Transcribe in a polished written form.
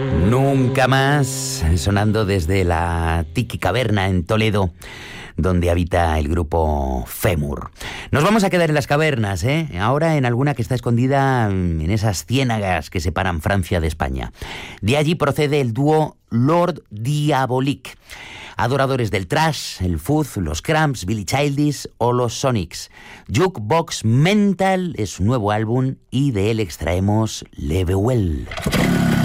Nunca más, sonando desde la Tiki Caverna en Toledo, donde habita el grupo Fémur. Nos vamos a quedar en las cavernas, ahora en alguna que está escondida en esas ciénagas que separan Francia de España. De allí procede el dúo Lord Diabolique, adoradores del thrash, el fuzz, los Cramps, Billy Childish o los Sonics. Jukebox Mental es su nuevo álbum y de él extraemos Leve Well.